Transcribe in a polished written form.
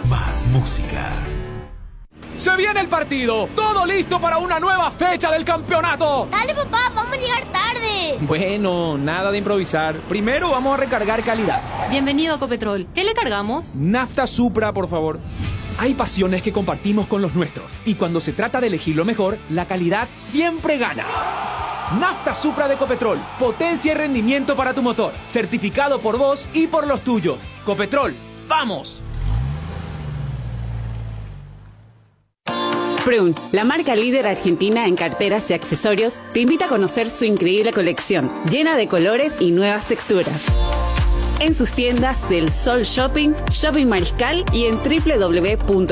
Más música. ¡Se viene el partido! ¡Todo listo para una nueva fecha del campeonato! Dale, papá, vamos a llegar tarde. Bueno, nada de improvisar. Primero vamos a recargar calidad. Bienvenido a Ecopetrol. ¿Qué le cargamos? Nafta Supra, por favor. Hay pasiones que compartimos con los nuestros. Y cuando se trata de elegir lo mejor, la calidad siempre gana. Nafta Supra de Ecopetrol. Potencia y rendimiento para tu motor. Certificado por vos y por los tuyos. Ecopetrol, ¡vamos! Prun, la marca líder argentina en carteras y accesorios, te invita a conocer su increíble colección, llena de colores y nuevas texturas. En sus tiendas del Sol Shopping, Shopping Mariscal y en www.prun.com.ar.